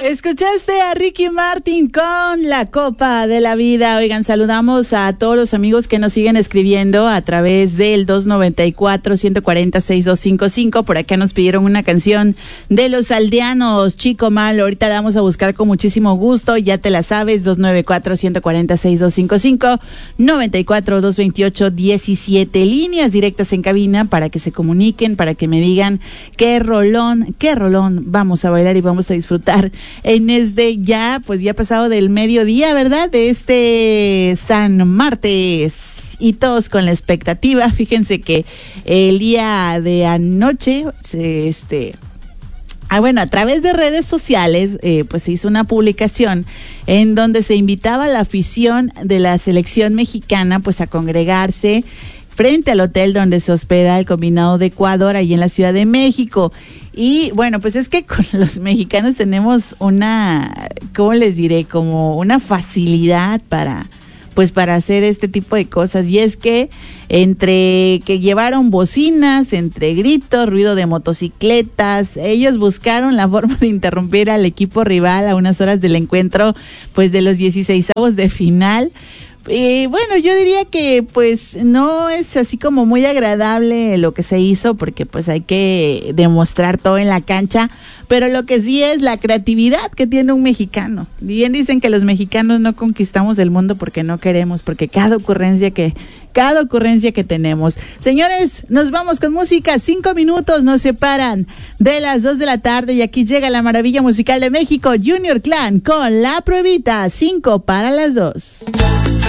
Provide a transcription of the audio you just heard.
Escuchaste a Ricky Martin con La Copa de la Vida. Oigan, saludamos a todos los amigos que nos siguen escribiendo a través del 294-140-6255. Por acá nos pidieron una canción de Los Aldeanos, Chico Malo. Ahorita la vamos a buscar con muchísimo gusto. Ya te la sabes, 294-140-6255, 94-228-17. Líneas directas en cabina para que se comuniquen, para que me digan qué rolón vamos a bailar y vamos a disfrutar en ya pasado del mediodía, ¿verdad? De este San Martes, y todos con la expectativa. Fíjense que el día de anoche a través de redes sociales, pues se hizo una publicación en donde se invitaba a la afición de la selección mexicana, pues a congregarse frente al hotel donde se hospeda el combinado de Ecuador, ahí en la Ciudad de México. Y bueno, pues es que con los mexicanos tenemos ¿cómo les diré? Como una facilidad para hacer este tipo de cosas. Y es que entre que llevaron bocinas, entre gritos, ruido de motocicletas, ellos buscaron la forma de interrumpir al equipo rival a unas horas del encuentro, pues de los 16avos de final. Bueno, yo diría que pues no es así como muy agradable lo que se hizo, porque pues hay que demostrar todo en la cancha, pero lo que sí es la creatividad que tiene un mexicano. Bien dicen que los mexicanos no conquistamos el mundo porque no queremos, porque cada ocurrencia que tenemos. Señores, nos vamos con música. 5 minutos nos separan de las 2 de la tarde y aquí llega la maravilla musical de México, Junior Clan con La Pruebita, 5 para las 2.